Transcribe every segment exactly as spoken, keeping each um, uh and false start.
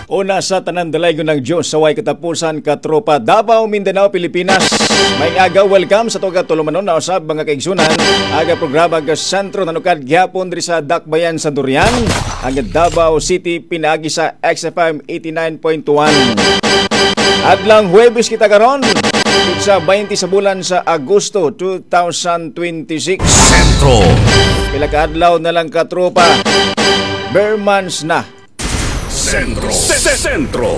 Una sa tanan dalaygon ng Diyos sa way katapusan katropa Davao, Mindanao, Pilipinas. May aga welcome sa tuga tulumanon na usab mga kaigsunan. Aga programa ga sentro nanukad gyapon diri sa Dakbayan sa Durian. Aga Davao City pinaagi sa X F M eighty-nine point one. Adlang Huwebes kita karon sa twenty sa bulan sa Agosto twenty twenty-six. Sentro. Pila ka adlaw na lang katropa. Bermans na. Sentro. Sentro.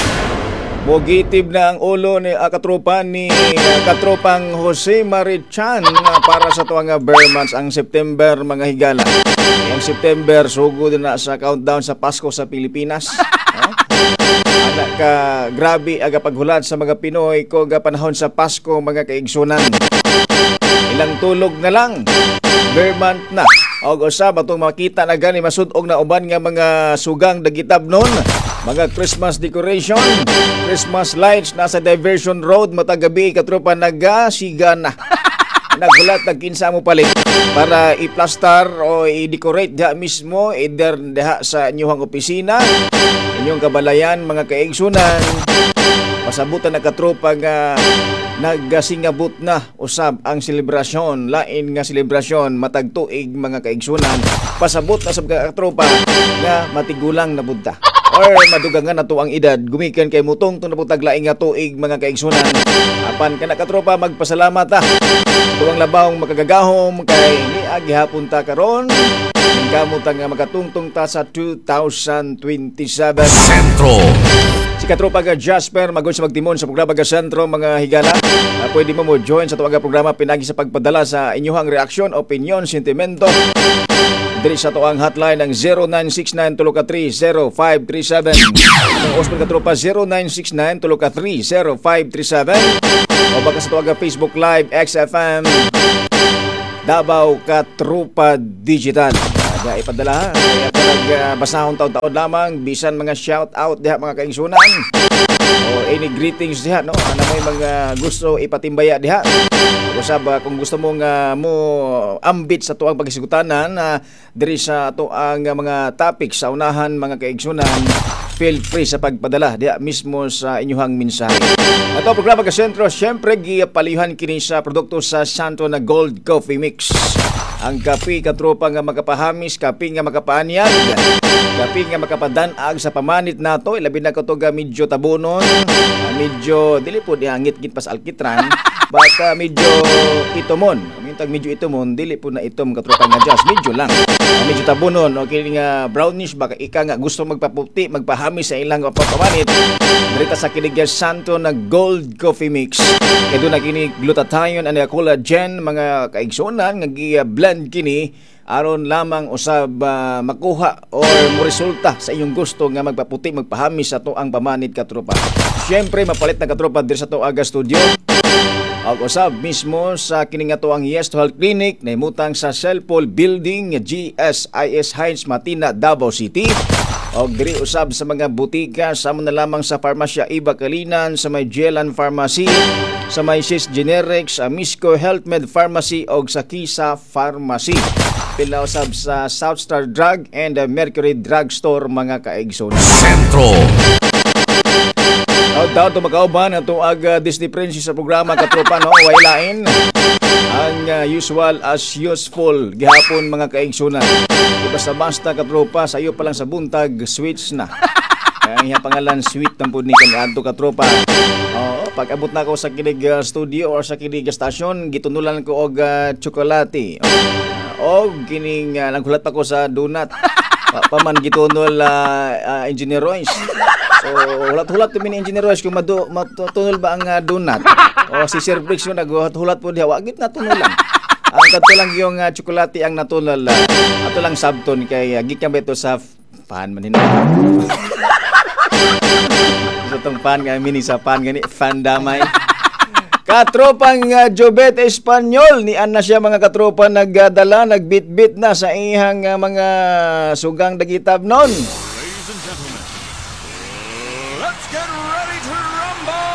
Mogitib na ang ulo ni uh, katropa ni uh, katropang Jose Marichan uh, para sa tuwang uh, Bermans ang September mga higala. Ang September sugod na sa countdown sa Pasko sa Pilipinas. Huh? Ana ka grabe aga paghulat sa mga Pinoy ko ga panahon sa Pasko mga kaigsunan. Ilang tulog na lang. Bermant na. Og usab atong makita na gani masud-og na uban nga mga sugang dagitab nun. Mga Christmas decoration, Christmas lights nasa Diversion Road matag gabi katropa nagasiga na. Naghulat tag kinsa mo palit para i-plaster o i-decorate diha mismo either diha sa inyong opisina, inyong kabalayan mga kaigsunan. Pasabutan na katropa nga nagasingabot na usab ang selebrasyon, lain nga selebrasyon matag tuig mga kaigsunan. Pasabot na sab katropa nga matigulang na budta or madugangan nato ang edad gumikan kay mutong tong nabutag laing nga tuig mga kaigsunan. Apan kana katropa magpasalamat ta. Tuwang labawng makagagahom kay ni agihapon ta karon. Kamot nga makatungtong ta sa twenty twenty-seven. Sentro. Si katropa ga Jasper magod sa magtimon sa programa ga Sentro mga higala. Uh, pwede mo mo join sa tuwaga programa pinagi sa pagpadala sa inyong reaksyon, opinion, sentimento. Diri sa tuwang hotline ng zero nine six nine three three zero five three seven. Ang Osman katropa zero nine six nine three three zero five three seven. O baka sa tuwaga Facebook Live X F M Davao Katropa Digital. Kaya ipadala ha. Kaya ito nagbasahon uh, taon-taon lamang. Bisan mga shout out diha mga kaingsunan. O any greetings diha no. Ano may mga gusto ipatimbaya diha. Usab uh, kung gusto mong uh, mo ambit sa tuang paghisugutanan uh, diri sa tuang uh, mga topics sa unahan mga kaigsunan. Feel free sa pagpadala diha mismo sa inyong mensahe. Ato programa ka Sentro, syempre gipalihon kini sa produkto sa Santo na Gold Coffee Mix. Ang kape katropa nga makapahamis, kape nga makapaanyag, kape nga makapadanag sa pamanit nato, ilabi na kato ga medyo tabunon, medyo dili po di hangit-git pas alkitran, but uh, medyo itomon. Mintag medyo itomon, dili po na itom katropa nga just, medyo lang. Uh, medyo tabunon, okay nga brownish baka ika nga gusto magpaputi, magpahamis sa ilang papamanit. Narita sa kinig Santo na Gold Coffee Mix. Kaya doon na kini glutathione and collagen mga kaigsunan nga gi-blend kini aron lamang usab uh, makuha or resulta sa inyong gusto nga magpaputi magpahamis sa to ang pamanit katropa. Syempre mapalit na katropa diri sa to aga studio. Og usab mismo sa kini nga to ang Yes to Health Clinic na himutang sa Cellpol Building G S I S Hines Matina, Davao City. Og diri usab sa mga butika sama na lamang sa Farmasya Iba Kalinan, sa may Jelan Pharmacy, sa may Sis Generics, sa Misco Health Med Pharmacy og sa Kisa Pharmacy. Pila usab sa South Star Drug and Mercury Drug Store mga kaigsoon. Sentro. Out daw to makauban ato aga Disney Princess sa programa katropa no way lain ang uh, usual as useful gihapon mga kaigsunan. Basta-basta katropa sa iyo pa lang sa buntag switch na. Kaya ang pangalan sweet ng pud ni kaniadto katropa. Oo, pag abot na ako sa kinig uh, studio or sa kinig station gitunulan ko og uh, tsokolate. O kining uh, naghulat pa ko sa donut. Pa, paman gitunol uh, uh, Engineer Royce. So, hulat-hulat kami ni Engineer Royce kung madu, matunol ba ang uh, donut. O si Sir Briggs yung naghulat-hulat po diha. Wagit natunulan. Ang kato lang yung uh, tsokolate ang natunol. Uh, ato lang sabton kay uh, gikan ba ito sa fan man hin. Sa tong fan nga mini sa fan gani fan damay. Katropang uh, Jobet Espanyol ni ana siya mga katropa nagdala nagbitbit na sa ihang uh, mga sugang dagitab non. Ladies and gentlemen, let's get ready to rumble!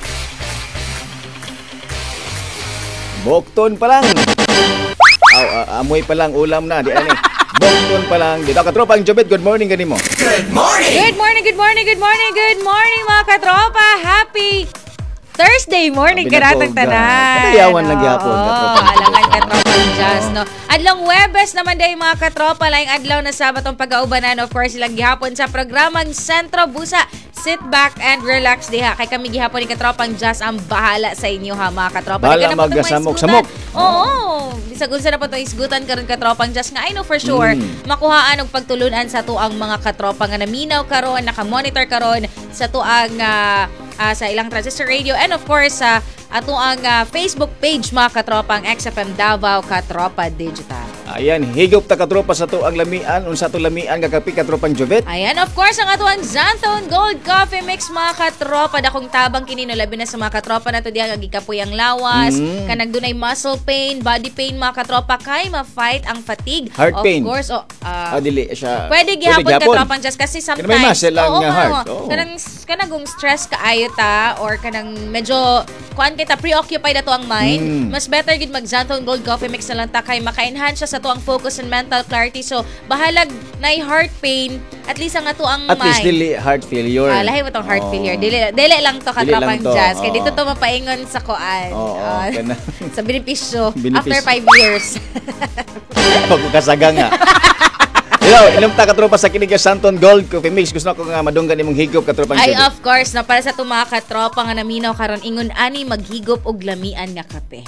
Bokton pa lang. Aw, Amoy pa lang ulam na di ani. Bokton pa lang dito katropang Jobet. Good morning ganimo. Good morning, good morning, good morning, good morning mga katropa. Happy Thursday morning karatang tanan. Kadayawan lang gyapon Oo, katropang. alangan katropang jazz, no. Adlong Huwebes naman day mga katropa, laing adlaw na Sabatong pag-aubanan, of course, ilang gihapon sa programang Sentro Busa. Sit back and relax diha. Kay kami gihapon ni katropang jazz ang bahala sa inyo ha mga katropa. Bahala Di ka na po itong magsamok-samok. maisgutan. Oo. Bisag unsa na po itong isgutan karon katropang jazz nga I know for sure Mm. makuhaan og pagtulunan sa tuang mga katropa nga naminaw karon, naka-monitor karon sa tuang ah, ah, sa ilang transistor radio and of course sa ato ang ah, Facebook page mga katropa ang X F M Davao Katropa Digital. Ayan, higop ta katropa sa to ang lamian, unsa to lamian nga kape katropang Jobet. Ayan, of course, ang ato ang Xanthone Gold Coffee Mix mga katropa. Dakong tabang kini no labi na sa mga katropa na to diha nga gikapoy ang lawas, Mm. kanang dunay muscle pain, body pain mga katropa kay ma-fight ang fatigue. Heart of pain. course, oh, ah, Ah, dili siya. Pwede gihapon katropang just kasi sometimes Kaya may muscle lang oo nga nga, heart. oo. Oo. Kanang kanang kung stress kaayo ta or kanang medyo kuan kita preoccupied ato ang mind, Mm. mas better gid mag Xanthone Gold Coffee Mix na lang ta kay maka-enhance siya sa tuang focus and mental clarity. So bahalag nay heart pain, at least ang ato ang At mind. least dili heart failure. Ah, lahi mo tong heart Oo. failure. Dili, dili lang to Dili lang katropang to, jazz. Kaya oo. dito to mapaingon sa kuan. Oo, Ah, kana. sa benepisyo. Benepisyo. After five years. Pagkasaga nga. Hello, inom ta katropa sa kinig sa Xanthone Gold Coffee Mix. Gusto ko nga madunggan imong higop katropang Ay, Jobet. of course, na para sa itong mga katropa nga naminaw karon ingon ani maghigop og lamian nga kape.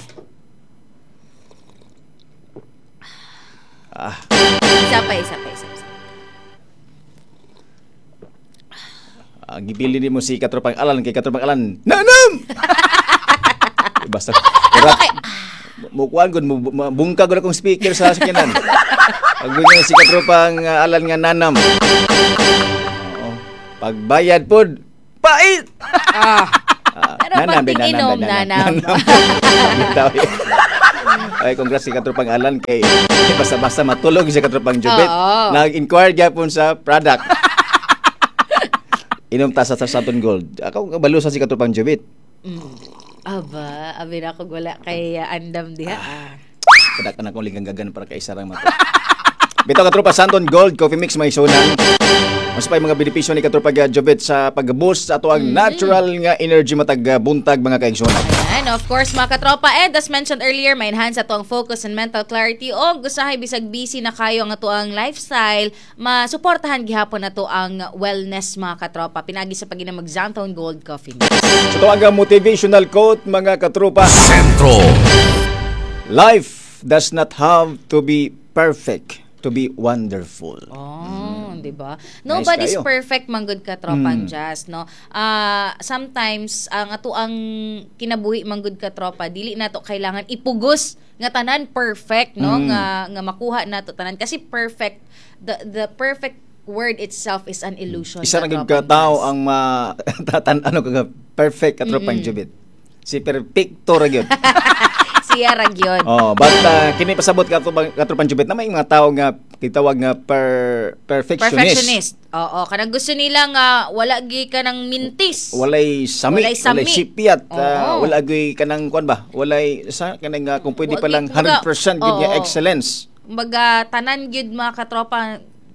Ah, Isa pa, isa pa, isa pa. ang gibili nimo si katropang Alan kay katropang Alan. Nanam. Basta kurat. Mukuan gud bungka gud akong speaker sa sakyanan. Pag bunyi si katropang uh, Alan nga nanam. Oo. Pagbayad pod pait. Ah. Ah, Pero pag tig-inom, nanam. Bitaw, eh. Ay, congrats si katropang Alan kay basta-basta matulog si katropang Jobet. Oo. Nag-inquire gyapon sa product. Inom ta sa Xanthone Gold. Ako kabalo sa si katropang Jobet. Aba, abi na ko wala kay uh, andam diha. Ah. Kada ka na kong liganggagan para kay sarang mata. Bitaw katropa Xanthone Gold Coffee Mix may sunan. Mas pa mga benepisyo ni katropa Jobet sa pag-boost sa ato ang natural nga energy matag uh, buntag mga kaigsunan. Ayan, of course, mga katropa. And as mentioned earlier, may enhance ato ang focus and mental clarity. O gusahay bisag busy na kayo ang ato ang lifestyle, masuportahan gihapon ato ang wellness, mga katropa. Pinagi sa pagina mag Xanthone Gold Coffee Mix. So ito ang motivational quote mga katropa. Sentro. Life does not have to be perfect to be wonderful. Oh, di ba? Nobody's kayo. perfect man good ka tropang Mm. jazz, no. Ah, sometimes ang ato ang kinabuhi man good ka tropa, dili nato kailangan ipugos nga tanan perfect, no, Mm. nga nga makuha nato tanan kasi perfect the the perfect word itself is an illusion. Isa ka na tropang tao jazz. ang ma tatan ano ka perfect katropang Jobet. Si perfecto ra gyud. Siya ra gyud. Oh, but uh, kini pasabot ka katropang Jobet na may mga tao nga gitawag nga per perfectionist. Perfectionist. Oo, kanang gusto nila nga wala gi ka ng mintis. Walay sami, Walay walay, sami. sipiat, Oo. uh, wala gyud kanang kuan ba? Walay sa kanang uh, kung pwede Wag- pa lang kumbaga, one hundred percent gyud nga oo. excellence. Kumbaga tanan gyud mga katropa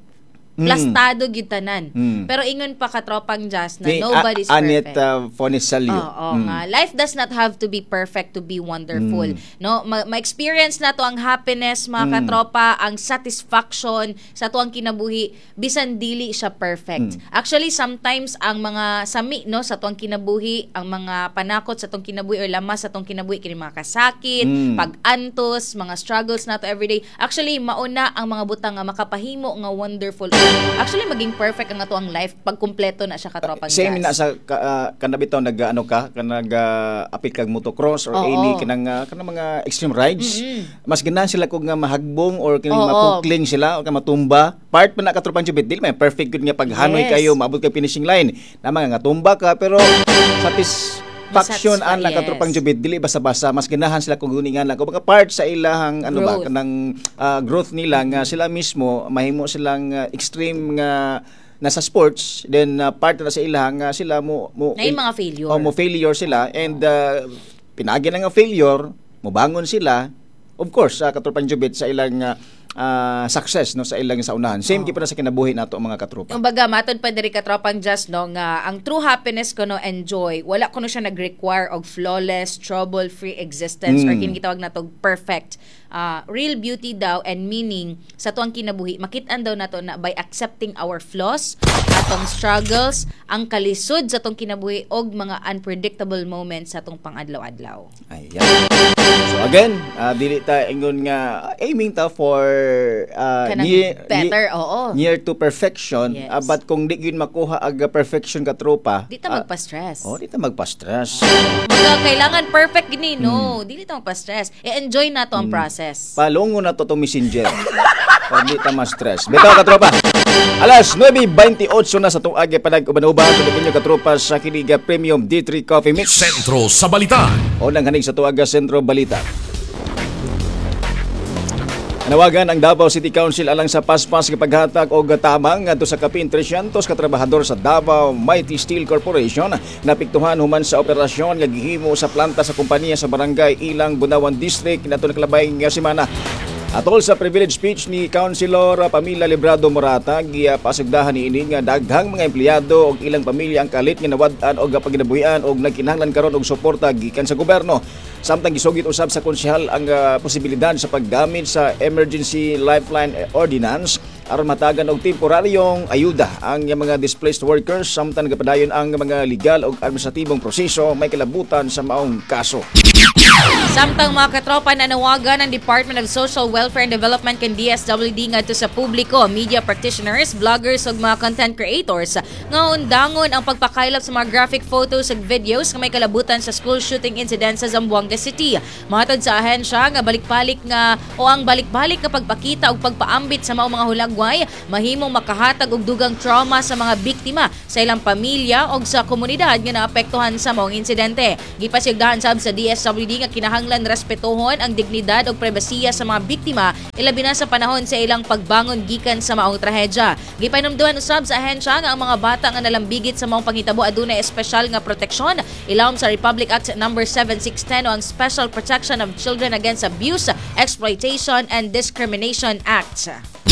plastado gyud tanan. Mm. Pero ingon pa katropang jazz na Ni nobody's A- Anet perfect. uh, Fonisalio. Oo Mm. nga. Life does not have to be perfect to be wonderful. Mm. No, Ma- ma-experience na to ang happiness, mga Mm. katropa, ang satisfaction sa to ang kinabuhi bisan dili siya perfect. Mm. Actually, sometimes ang mga sami no sa to ang kinabuhi, ang mga panakot sa tong kinabuhi or lamas sa tong kinabuhi kini mga kasakit, Mm. pag-antos, mga struggles nato everyday. Actually, mauna ang mga butang nga makapahimo nga wonderful. Actually, maging perfect ang ato ang life pag kumpleto na siya katropang Same na jazz. sa ka, uh, kanabitaw nag ano ka kanag uh, apit kag motocross or Oo. any kanang uh, kanang mga extreme rides. Mm-mm. Mas ganahan sila kog nga mahagbong or kining Oo. mapukling sila o ka matumba. Part pa na katropang Jobet dili may perfect gud nga paghanoy Yes. kayo maabot kay finishing line. Nama nga tumba ka pero satisfaction Masatisfy, an la yes. katropang Jobet dili basta-basta mas ganahan sila kog guningan lang kung mga part sa ilahang ano ba Growth. kanang uh, growth nila nga sila mismo mahimo silang uh, extreme nga nasa sports then uh, part na sa ilang nga sila mo mo Na yung mga failure. oh, mo failure sila and uh, pinagi na nga failure mo bangon sila of course sa katropang Jubit sa ilang ah, ah, success no sa ilang sa unahan. Same oh. na sa kinabuhi nato ang mga katropa. Kumbaga, matod pa diri katropang just no nga ang true happiness ko no enjoy, wala ko no siya nag-require og flawless, trouble-free existence Mm. or kini gitawag natog perfect. Uh, real beauty daw and meaning sa tuang kinabuhi makit-an daw nato na by accepting our flaws, atong struggles, ang kalisod sa tong kinabuhi og mga unpredictable moments sa tong pang-adlaw-adlaw. Ayan. So again, uh, dili ta ingon nga aiming ta for uh, Kanang near, better, near, oo. near to perfection. Yes. Uh, but kung di gyud makuha aga perfection ka tropa, Di ta ah, magpa-stress. oh, di ta magpa-stress. Mga kailangan perfect gini, no. Dili ta magpa-stress. I-enjoy na to ang process. Palungo na to to messenger. Para di ta ma-stress. Bitaw ka tropa. Alas nine twenty-eight na sa tuong agi panag-uban-uban tuloy ninyo ka tropa sa Kiniga Premium D three Coffee Mix. Sentro sa Balita. O nang hanig sa tuaga Sentro Balita. Nawagan ang Davao City Council alang sa paspas nga paghatag og tamang ngadto sa kapin three hundred ka trabahador sa Davao Mighty Steel Corporation napiktuhan human sa operasyon nga gihimo sa planta sa kompanya sa barangay Ilang, Bunawan District nato nakalabay nga semana. Atol sa privilege speech ni Councilor Pamila Librado Morata, gipasugdahan ni ini nga daghang mga empleyado og ilang pamilya ang kalit nga nawad-an og paginabuhian og nagkinahanglan karon og suporta gikan sa gobyerno. Samtang gisugit usab sa konsehal ang uh, posibilidad sa paggamit sa Emergency Lifeline Ordinance aron matagan og temporaryong ayuda ang mga displaced workers samtang gapadayon ang mga legal ug administratibong proseso may kilabutan sa maong kaso. Samtang mga katropa nanawagan ng Department of Social Welfare and Development kan D S W D ngadto sa publiko, media practitioners, vloggers ug mga content creators nga undangon ang pagpakaylap sa mga graphic photos ug videos nga may kalabutan sa school shooting incident sa Zamboanga City. Matod sa ahensya nga balik-balik nga o ang balik-balik nga pagpakita ug pagpaambit sa mga mga hulagway mahimong makahatag og dugang trauma sa mga biktima sa ilang pamilya ug sa komunidad nga naapektuhan sa maong insidente. Gipasigdahan sab sa D S W D nga kinahanglan respetuhon ang dignidad ug pribasiya sa mga biktima ilabi na sa panahon sa ilang pagbangon gikan sa maong trahedya. Gipahinumduhan usab sa ahensya nga ang mga bata nga nalambigit sa maong panghitabo adunay espesyal nga proteksyon ilawom sa Republic Act number seven six one zero o ang Special Protection of Children Against Abuse, Exploitation and Discrimination Act.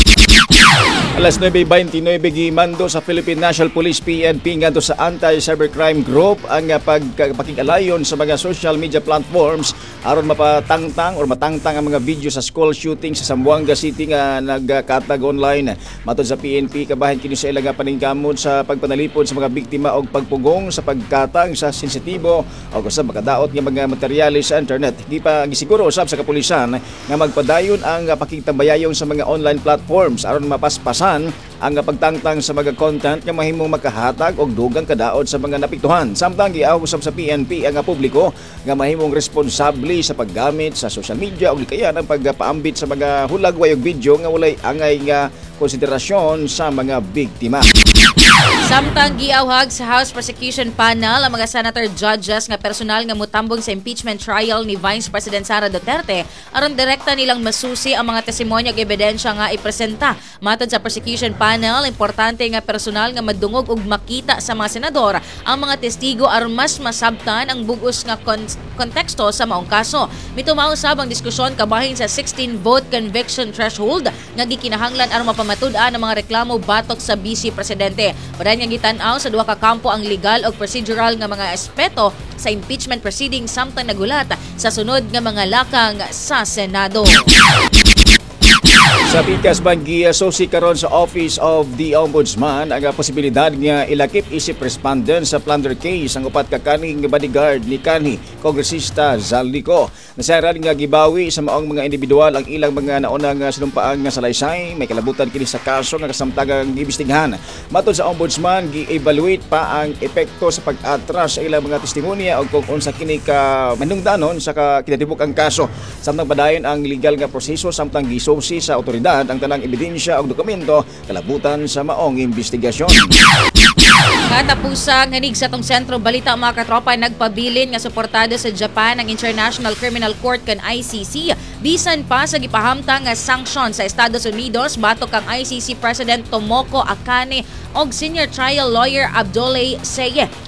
Alas nine twenty-nine gimando sa Philippine National Police P N P ngadto sa Anti-Cybercrime Group ang pagpakig-alayon sa mga social media platforms aron mapatangtang or matangtang ang mga video sa school shooting sa Zamboanga City nga nagkatag online. Matod sa P N P kabahin kini sa ilang paningkamot sa pagpanalipod sa mga biktima og pagpugong sa pagkatang sa sensitibo o sa makadaot nga mga materyales sa internet. Gipa gisiguro usab sa kapulisan nga magpadayon ang pakigtambayayon sa mga online platforms aron mapaspasan ang pagtangtang sa mga content nga mahimong makahatag og dugang kadaot sa mga napiktuhan. Samtang giahusab sa P N P ang publiko nga mahimong responsable sa paggamit sa social media og kaya ang pagpaambit sa mga hulagway og video nga walay angay nga konsiderasyon sa mga biktima. Samtang giawhag sa House Prosecution Panel ang mga senator judges nga personal nga mutambong sa impeachment trial ni Vice President Sara Duterte aron direkta nilang masusi ang mga testimonya ug ebidensya nga ipresenta. Matod sa Prosecution Panel, importante nga personal nga madungog ug makita sa mga senador ang mga testigo aron mas masabtan ang bugos nga kon- konteksto sa maong kaso. Mitumaw usab ang diskusyon kabahin sa sixteen vote conviction threshold nga gikinahanglan aron mapamatud-an ang mga reklamo batok sa Vice Presidente. Padan nga gitan-aw sa duha ka kampo ang legal ug procedural nga mga aspeto sa impeachment proceedings samtang nagulat sa sunod nga mga lakang sa Senado. Sa pikas banggi susi karon sa Office of the Ombudsman ang posibilidad nga ilakip isip respondent sa plunder case ang upat ka kaning bodyguard ni kanhi Kongresista Zaldico. Nasaran nga gibawi sa maong mga individual ang ilang mga naunang sinumpaang nga salaysay may kalabutan kini sa kaso nga kasamtagang gibistighan. Matod sa Ombudsman, gi-evaluate pa ang epekto sa pag-atras sa ilang mga testimonya o kung unsa kini ka manungdanon sa kinatibuk ang kaso. Samtang padayon ang legal nga proseso samtang gisusi sa otoridad ang tanang ebidensya o dokumento kalabutan sa maong investigasyon. Katapusang hanig sa tong sentro balita mga katropa nagpabilin nga suportado sa Japan ang International Criminal Court kan I C C bisan pa sa gipahamtang nga sanction sa Estados Unidos batok kang I C C President Tomoko Akane og senior trial lawyer Abdoulaye Seye.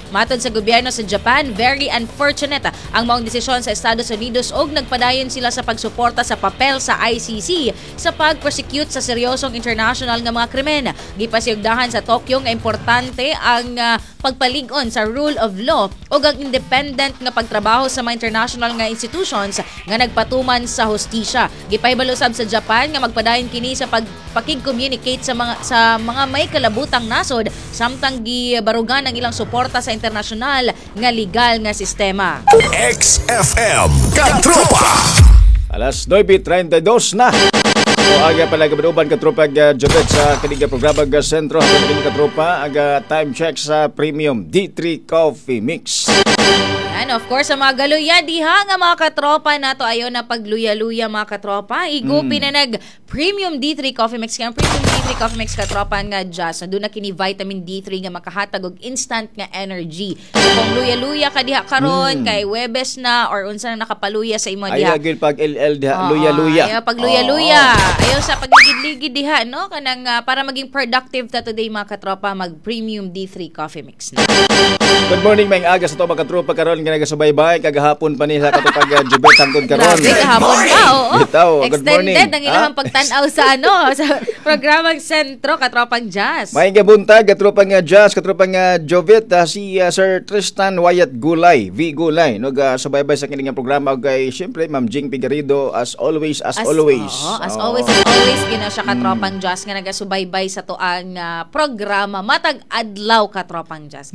Matod sa gobyerno sa Japan, very unfortunate ang maong desisyon sa Estados Unidos og nagpadayon sila sa pagsuporta sa papel sa I C C sa pag-prosecute sa seryosong international nga mga krimen. Gipasiugdahan sa Tokyo nga importante ang uh, pagpalig-on sa rule of law ug ang independent nga pagtrabaho sa mga international nga institutions nga nagpatuman sa hustisya. Gipahibalo sab sa Japan nga magpadayon kini sa pagpakig-communicate sa mga sa mga may kalabutang nasod samtang gibarugan ang ilang suporta sa international nga legal nga sistema. X F M Katropa. Alas nueve treinta y dos na. So aga pala gabanuban katropa aga jugad sa kaniga programa aga sentro ng katropa aga time check sa Premium D three Coffee Mix. And of course, sa mga galuya, diha nga mga katropa nato ayaw na pagluya-luya mga katropa. Igupin na nag Premium D three Coffee Mix. Kaya Premium D three Coffee Mix katropa nga just. Doon na kini vitamin D three nga makahatag og instant nga energy. So kung luya-luya ka diha karon Mm. kay Webes na or unsa na nakapaluya sa imo diha. Ayaw gyud pag L L diha Oo, luya-luya. Ayaw pag luya-luya. Ayaw sa pagligid-ligid diha, no? Kanang ah, para maging productive ta today mga katropa, mag Premium D three Coffee Mix na. Good morning mga aga sa to mga katropa karon nga nagasubaybay kagahapon pa ni sa katupag uh, jubet hangtod karon. Grabe, kahapon pa, oo. Bitaw, good morning. Extended ang ilang Ah? pagtanaw sa ano, sa programang Sentro, Katropang Jazz. May gabuntag katropang nga jazz katropang nga jovet uh, si uh, Sir Tristan Wyatt Gulay, V Gulay no ga subaybay sa kining nga programa ug kay syempre Ma'am Jing Figueredo as always as, always. oo, as Oo. always, as always, gina siya Katropang Jazz nga nagasubaybay sa tuang ah, programa, matag adlaw Katropang Jazz.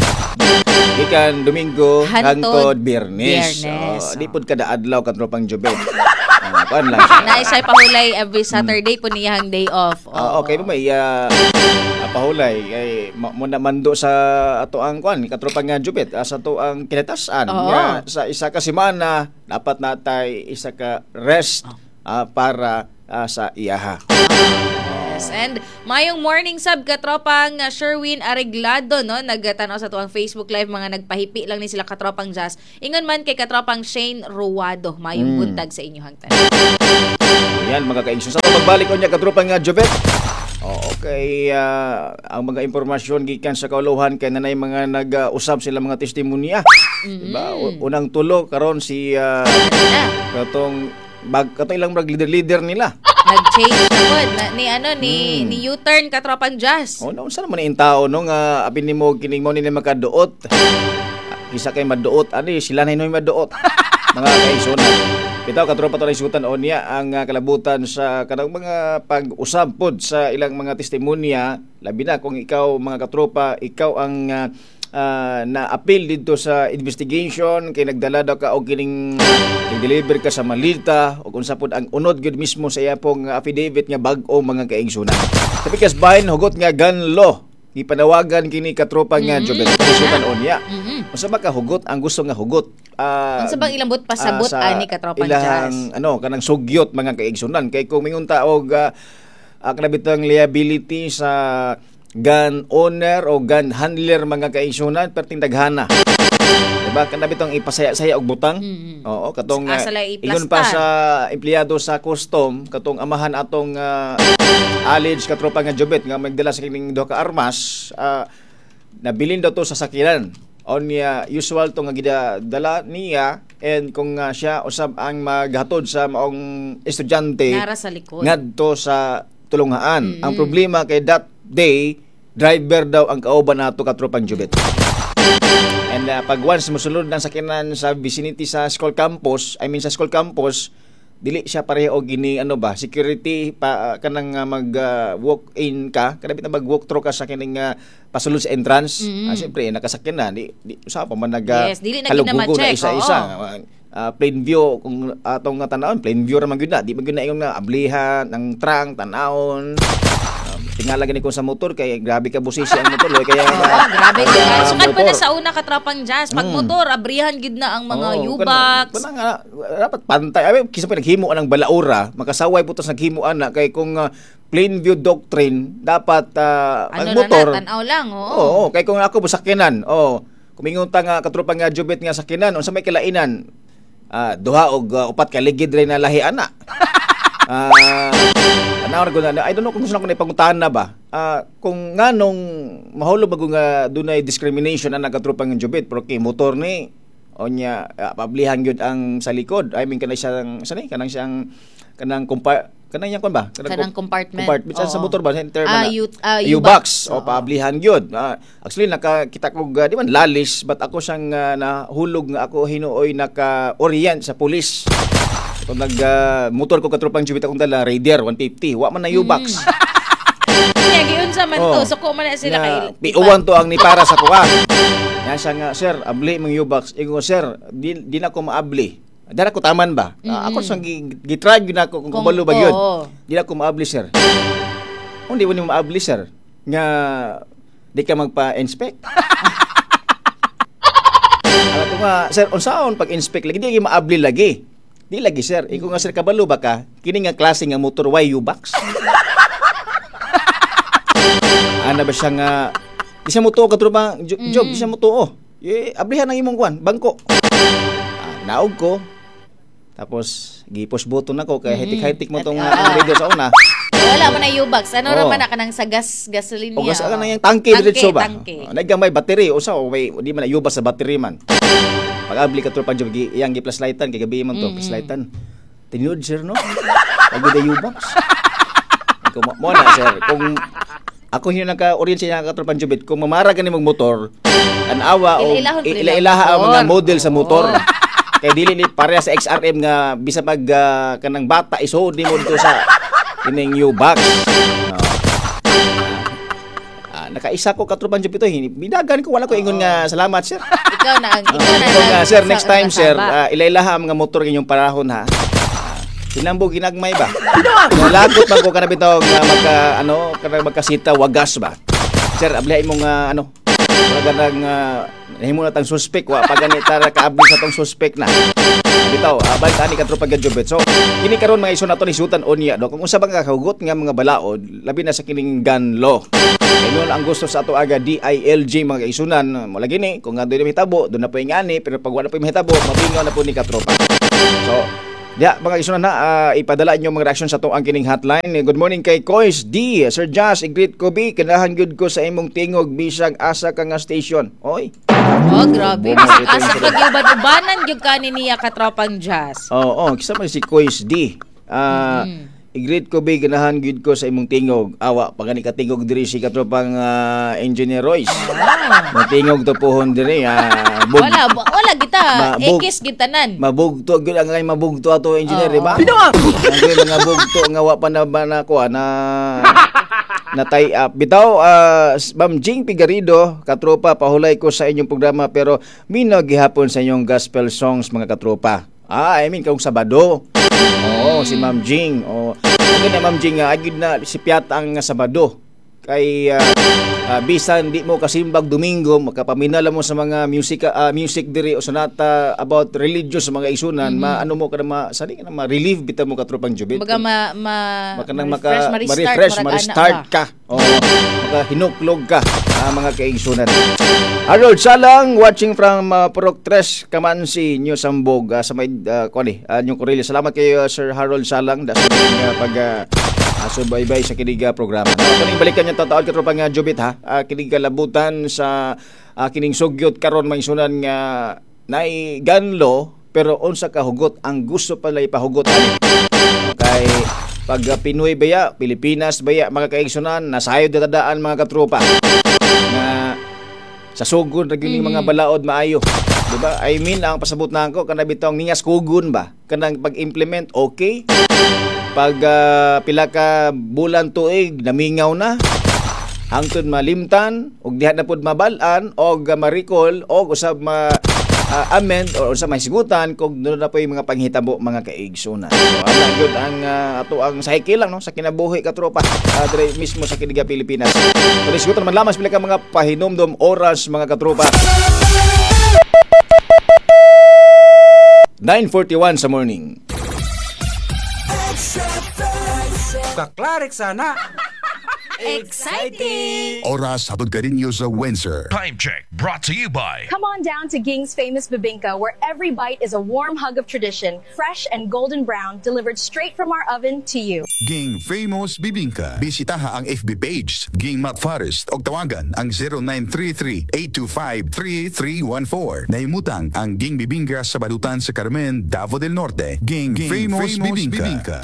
Ikan Domingo Hantod hangtod Biyernes. Biyernes, Oh, oh. di pud kada adlaw katropang jovet. Ah, kuan lang siya. Na siya pahulay every Saturday po niyang day off. Ah, okay, may uh, pahulay kay mo na mando sa ato ang kwan katropang nga jubet ah, sa ato ang kinatasan Oo. nga sa isa ka semana dapat natay isa ka rest ah, para ah, sa iyaha. Yes. And mayong morning sub katropang uh, Sherwin Areglado no nagtanaw sa tuang Facebook live, mga nagpahipi lang ni sila Katropang Jazz. Ingon man kay Katropang Shane Ruado, mayong Mm. buntag sa inyong tanan. Yan mga kaingso sa pagbalik ko niya katropang nga jubet. Oh, okay, ah, ang mga impormasyon gikan sa kauluhan kay nanay mga nag-usab sila mga testimonya. Diba? U- Unang tulo karon si uh, Na, katong bag katong ilang mag leader-leader nila. nag-change na po na, ni ano ni Mm. ni U-turn Katropang Jazz. O, naunsa naman yung tao, no, nga, apin ni mo, kining mo nila makaduot. Kisa kay maduot, ano eh, sila na yung maduot. Mga kaisunan. Bitaw, katropa to na isutan o niya, ang ah, kalabutan sa kanang mga pag-usab pod sa ilang mga testimonya, labi na kung ikaw, mga katropa, ikaw ang ah, ah, na-appeal dito sa investigation, kay nagdala daw ka o kining nag-deliver ka sa malita, o kung sa pod ang unod gyud mismo sa iya pong affidavit nga bag-o mga kaigsunan. Tapi kas bahin hugot nga gun law, ipanawagan kini katropa nga Mm. jubel kaisutan o niya. Mhm. Unsa ba ka hugot ang gusto nga hugot? Ah, Unsa bang ilambot pasabot ah, sa ani Katropang ilang, Jazz? ano, kanang sugyot mga kaigsunan kay kung mingon taog uh, kanabitang liability sa gun owner o gun handler mga kaigsunan perting daghana. Diba? Kanabitang ipasaya-saya og butang. Mm. Oo, katong Asa uh, lay ingon pa iplastar. sa empleyado sa custom, katong amahan atong uh, alleged katropa nga jubet nga magdala sa kining duha ka armas, uh, nabilin daw to sa sakilan. On niya usual to nga gidala niya, and kung uh, siya usab ang maghatod sa maong estudyante Nara sa likod. ngadto sa tulungaan. Mm. Ang problema kay that day, driver daw ang kauban nato katropang jubet. And uh, pag once mosulod ng sakinan sa vicinity sa school campus, I mean sa school campus, dili siya pareho gini ano ba, security pa uh, kanang uh, mag uh, walk in ka, kada bit na mag walk through ka sa kining uh, pasulod sa entrance. Mm. Ah, siyempre nakasakyan na, di, di usa pa man nag uh, Yes, dili na kalugugo gina-ma-check, na isa-isa. oo. Uh, plain view kung atong nga tanawon, plain view ra man gyud na, di man gyud na yung na ablihan ng trang tanawon. Um, tingala gani ko sa motor kay grabe ka busisi ang motor, loy, kaya Oo, grabe ka. ah, Sukat pa na motor. sa una Katropang Jazz. Pag Mm. motor, abrihan gid na ang mga Oo, U-box. kana- kana nga, dapat pantay. Ay, kisa pa naghimo ng balaura, makasaway putos naghimo ana kay kung uh, plain view doctrine dapat uh, Ano ang na motor. na, tanaw lang, oo. Oo, kay kung ako busakyanan, oh, kumingon ta nga katropa nga jubet nga sakyanan, unsa may kalainan? Ah, duha og uh, upat ka ligid ray na lahi ana. Ah, uh, ko na, I don't know kung gusto ko na ipangutan na ba. ah, kung nganong mahulog bago nga dunay discrimination na nagatrupang ng jubit pero kay motor ni o niya uh, pablihan gyud ang sa likod. I mean kanang siyang sanay kanang siyang kanang compa kanang yang kon ba? Kanang com- compartment. Compartment sa Oo. motor ba? Sa term Ah, na U- ah, U-box U-box. o Oo. pablihan gyud. Ah, actually nakakita ko uh, di man lalis but ako siyang uh, nahulog nga ako hinuoy naka-orient sa pulis. Kung nag uh, motor ko katrupang jubit akong dala Raider one fifty, wa man na U-box. Kaya giun sa man Oh. to. So ko man na sila kay Nga, piuwan to ang ni para sa kuha. Yan siya nga, sir, abli mong U-box. Ingo, sir, di, di na ko maabli. Dara ko taman ba? Ah, ako sang gi- gitrag yun ako kung Kung- kumalo ba yun. oo. Di na ko maabli, sir. Kung di mo ni maabli, sir, nga di ka magpa-inspect. Alam ko nga, sir, unsaon pag-inspect lagi, di ka maabli lagi. Di lagi, sir. Ikaw nga, sir, kabalo ba ka? Kini nga klase nga motor, why U-box? Ana ba siya nga di siya mo to katrubang jo- job, di siya mo to oh. Eh, ablihan ang imong kwan, bangko. Ah, naog ko. Tapos gipos button ako kay hitik-hitik mo tong Ah. uh, radio sa una. wala man na U-box. Ano Oo. raman na kanang sa gas gasolina. O gas ka oo. na yung tangke diretso ba? Tangke. Oh, naggamay battery o sa o may di man na yubas sa battery man. Pag abli ka trupang job gi iyang gi plus lightan kay gabi man to plus lightan. Tinud sir no. Pag da U-box. Kung mo mo na sir, kung ako yung naka-orient sa mga katropan jubit, kung mamara ka ni mong motor, an awa o Ila-ilahon ko nila ila-ilaha ang motor. mga model sa motor. Oo. Kay dili ni pareha sa X R M nga bisa pag ah, kanang bata isuod nimo dito sa ining U-box. No. Ah, nakaisa ko katropan jubit to, binagan ko wala ko ingon nga salamat sir. Ikaw na ang ikaw na. Kung nga, ang- sir, sa- next time, ang sir, masaba. uh, ilailaha ang mga motor inyong parahon, ha? Sinambo ginagmay ba? Nalagot man ko kana bitaw nga magka ano, kana magkasita wagas ba? Sir, ablihay mo nga ano, wala nang uh, nahimo na tang suspect wa pa gani tara kaabli sa tong suspect na. Bitaw, uh, balik ani kadto paggadjobet. So, kini karon mga iso nato ni sutan onya do. Kung usa ba ka kahugot nga mga balaod, labi na sa kining gun law. Ayun ang gusto sa ato aga D I L G mga kaisunan. Mo lagi ni kung nga doon mahitabo, doon na po yung ani, pero pag wala po yung mahitabo, mabingaw na po ni katropa. So, ya, mga isunan na, uh, ipadala inyo mga reaksyon sa to ang kining hotline. Good morning kay Kois D. Sir Josh, i-greet ko bi, kanahan gyud ko sa imong tingog, bisag asa ka nga station. Oy. Oh, grabe. Bumag ito Asa yung- pag uban-ubanan gyud kani niya katropang jazz. Oo, oh, kisa man si Kois D. Ah, i-greet ko bi, kanahan gyud ko sa imong tingog. Awa, pagani ka tingog diri si katropang uh, Engineer Royce. Matingog to pohon diri. ah, bug- Wala, ba- wala kita. Mabug- Ekis gitanan. Mabugto gyud ang ngay mabugto ato engineer, Oo. di ba? Ang gyud mga bugto nga wa pa na ba na ko na na tie up. Bitaw, ah, Ma'am Jing Pigarido, katropa, pahulay ko sa inyong programa pero minaw gihapon sa inyong gospel songs mga katropa. Ah, I mean kung Sabado. Oo, si Ma'am Jing. Oh, okay na Ma'am Jing, ah, agad na si Piat ang Sabado. Kay ah, ah, bisan di mo kasimbag Domingo, makapaminala mo sa mga music ah, music diri o sonata about religious mga isunan, maano mo ka na ma sani ka na ma-relieve bitaw mo katropang jubit. Baga ma ma Maka nang ma-refresh, maka ma-restart, ma-refresh, murag ma-restart ana ka. O maka hinuklog ka ah, mga kaigsunan. Harold Salang watching from uh, Purok tres Kamansi, New Sambog ah, sa may uh, kuani, uh, New Correlia. Salamat kay uh, Sir Harold Salang da sa uh, pag uh, uh, subaybay sa kinig uh, programa. Kaning balikan niya tataod katropang uh, jubit ha. Uh, kinig kalabutan sa uh, kining sugyot karon may sunan nga nay ganlo pero unsa ka hugot ang gusto pala ipahugot ani. Kay pag uh, Pinoy baya, Pilipinas baya, mga kaigsunan, nasayod na tadaan mga katropa nga sa sugod na gining mga balaod maayo. Diba? I mean, ang pasabot na ako, kanang bitong ningas kugun ba? Kanang pag-implement, okay? Pag uh, pila ka bulan tuig, namingaw na, hangtod malimtan, og diha na pud mabalan, og uh, maricol, og usab ma uh, amend o sa mahisugutan kung doon na po yung mga panghitabo mga kaigsunan. So, ala gyud ang uh, ato ang cycle lang no sa kinabuhi ka tropa uh, dire mismo sa kiniga Pilipinas. Kung isigutan man lamang sa pila ka mga pahinomdom oras mga katropa. nine forty-one sa morning. Kaklarik sana. Exciting! Oras hatod kaninyo sa Windsor. Time check brought to you by Come on down to Ging's famous bibingka, where every bite is a warm hug of tradition, fresh and golden brown, delivered straight from our oven to you. Ging Famous Bibingka. Bisitaha ang F B page Ging Mount Forest o tawagan ang zero nine three three, eight two five, three three one four. Naimutang ang Ging Bibingka sa Balutan sa Carmen, Davao del Norte. Ging, Ging Famous, Famous Bibingka.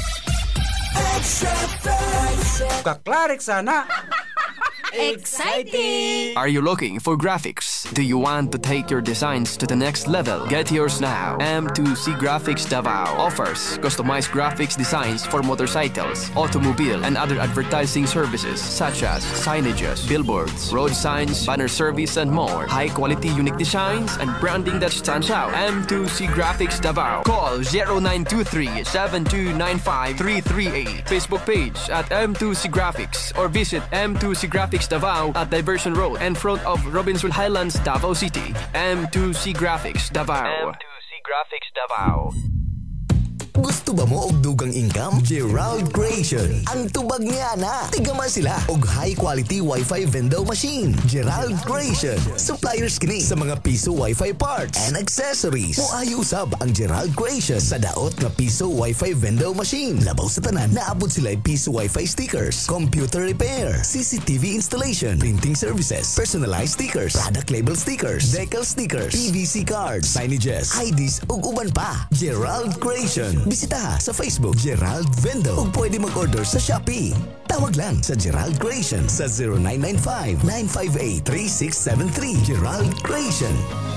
Kaklarik sana. Exciting! Are you looking for graphics? Do you want to take your designs to the next level? Get yours now. M two C Graphics Davao offers customized graphics designs for motorcycles, automobile, and other advertising services such as signages, billboards, road signs, banner service, and more. High-quality unique designs and branding that stands out. M two C Graphics Davao. Call zero nine two three, seven two nine five, three three eight. Facebook page at M two C Graphics or visit M two C Graphics Davao at Diversion Road in front of Robinson Highlands, Davao City. M two C Graphics Davao. M two C Graphics Davao. Gusto ba mo og dugang income? Gerald Creation. Ang tubag niya na. Tigaman sila og high quality Wi-Fi vendor machine. Gerald Creation. Suppliers kini sa mga piso Wi-Fi parts and accessories. Moayo usab ang Gerald Creation sa daot nga piso Wi-Fi vendor machine. Labaw sa tanan, naabot sila piso Wi-Fi stickers, computer repair, C C T V installation, printing services, personalized stickers, product label stickers, decal stickers, P V C cards, signages, I Ds ug uban pa. Gerald Creation. Bisita sa Facebook Gerald Vendo o pwede mag-order sa Shopee. Tawag lang sa Gerald Creation sa zero nine nine five, nine five eight, three six seven three. Gerald Creation.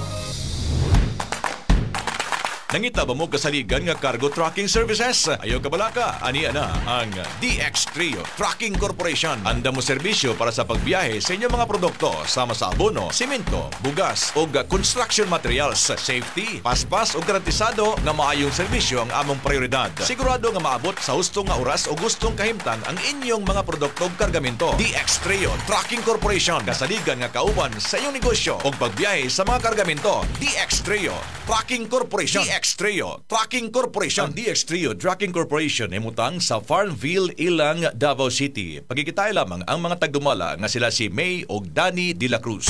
Nangita ba mo kasaligan nga cargo trucking services? Ayaw ka balaka, ani ana ang D X Trio Trucking Corporation. Anda mo serbisyo para sa pagbiyahe sa inyong mga produkto sama sa abono, simento, bugas o construction materials, safety, paspas o garantisado nga maayong serbisyo ang among prioridad. Sigurado nga maabot sa hustong nga oras o gustong kahimtang ang inyong mga produkto o kargamento. D X Trio Trucking Corporation, kasaligan nga kauban sa iyong negosyo o pagbiyahe sa mga kargamento. D X Trio Trucking Corporation. D X Trio Trucking Corporation. Ang D X Trio Trucking Corporation ay mutang sa Farmville, Ilang, Davao City. Pagkikitay lamang ang mga tagdumala nga sila si May o Danny De La Cruz.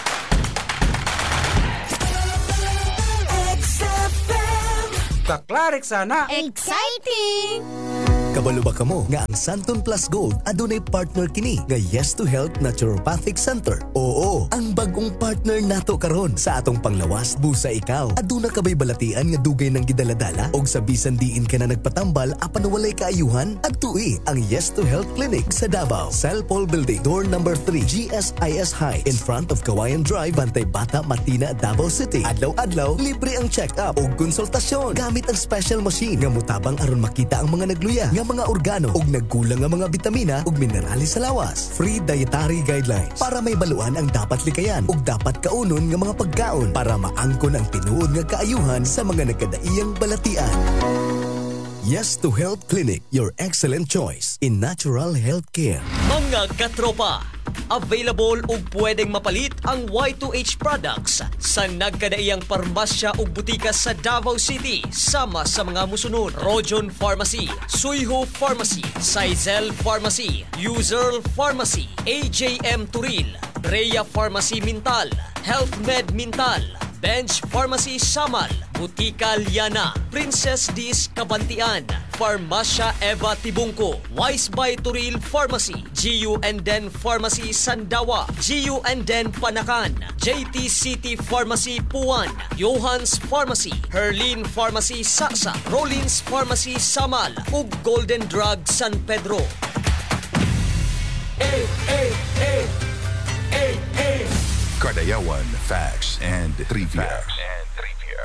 Kaklarik sana. Exciting! Kabalo ba kamo nga ang Santon Plus Gold adunay partner kini nga Yes to Health Naturopathic Center? Oo, ang bagong partner nato karon sa atong panglawas busa ikaw. Aduna kabay balatian nga dugay nang gidaladala og sa bisan diin ka na nagpatambal apan walay kaayuhan? Adtui ang Yes to Health Clinic sa Davao, Cell Paul Building, door number three, G S I S Heights, in front of Kawayan Drive, Bantay Bata, Matina, Davao City. Adlaw-adlaw libre ang check-up og konsultasyon gamit ang special machine nga mutabang aron makita ang mga nagluya nga mga organo ug nagkulang nga mga bitamina ug minerales sa lawas. Free dietary guidelines para may baluan ang dapat likayan ug dapat kaunon nga mga pagkaon para maangkon ang tinuod nga kaayuhan sa mga nagkadaiyang balatian. Yes to Health Clinic, your excellent choice in natural health care. Mga katropa, available ug pwedeng mapalit ang Y two H products sa nagkadaiyang parmasya ug butika sa Davao City sama sa mga musunod: Rojon Pharmacy, Suyho Pharmacy, Sizel Pharmacy, User Pharmacy, A J M Turil, Rhea Pharmacy Mintal, Health Med Mintal, Bench Pharmacy Samal, Butika Liana, Princess Dis Kabantian, Farmasya Eva Tibungko, Wise by Turil Pharmacy, G U and Den Pharmacy Sandawa, G U and Den Panakan, J T City Pharmacy Puan, Johans Pharmacy, Herlin Pharmacy Saksa, Rollins Pharmacy Samal, ug Golden Drug San Pedro. Hey, hey, hey, hey, hey. Cardayawan Facts and Trivia. Facts and Trivia.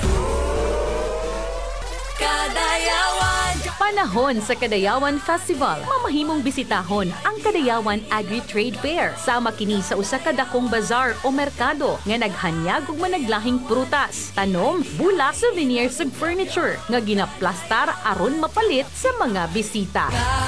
Kadayawan! Panahon sa Kadayawan Festival. Mamahimong bisitahon ang Kadayawan Agri-Trade Fair. Sama kini sa usa ka dakong bazar o merkado nga naghanyag og managlahing prutas, tanom, bulak, souvenirs ug furniture nga ginaplastar aron mapalit sa mga bisita.